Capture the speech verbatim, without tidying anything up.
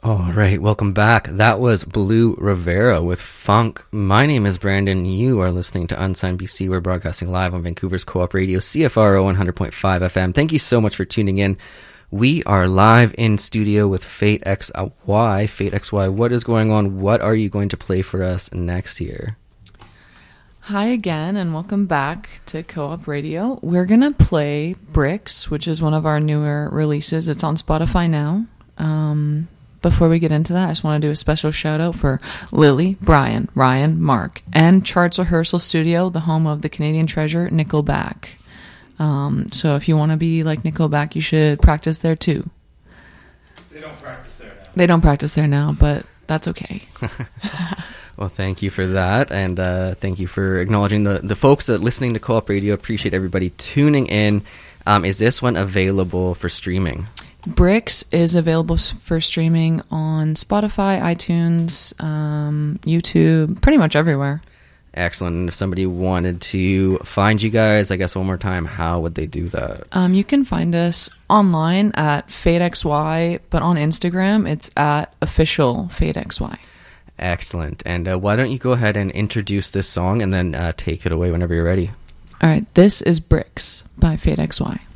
All right, welcome back. That was Blue Rivera with Funk. My name is Brandon. You are listening to Unsigned B C. We're broadcasting live on Vancouver's Co-op Radio, C F R O one hundred point five F M. Thank you so much for tuning in. We are live in studio with Fate X Y. Fate X Y, what is going on? What are you going to play for us next year? Hi again, and welcome back to Co-op Radio. We're going to play Bricks, which is one of our newer releases. It's on Spotify now. Um... Before we get into that, I just want to do a special shout out for Lily, Brian, Ryan, Mark, and Charts Rehearsal Studio, the home of the Canadian treasure, Nickelback. Um, so if you want to be like Nickelback, you should practice there too. They don't practice there now. They don't practice there now, but that's okay. Well, thank you for that, and uh, thank you for acknowledging the, the folks that are listening to Co-op Radio. Appreciate everybody tuning in. Um, is this one available for streaming? Bricks is available for streaming on Spotify, iTunes, um, YouTube, pretty much everywhere. Excellent. And if somebody wanted to find you guys, I guess one more time, how would they do that? Um, you can find us online at FateXY, but on Instagram, it's at official FateXY. Excellent. And uh, why don't you go ahead and introduce this song and then uh, take it away whenever you're ready. All right. This is Bricks by FateXY.